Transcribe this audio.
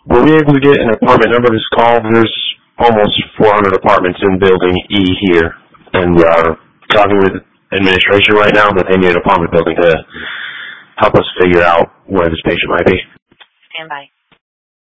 Were we able to get an apartment number to this call? There's almost 400 apartments in building E here, and we are talking with administration right now that they need an apartment building to help us figure out where this patient might be. Stand by.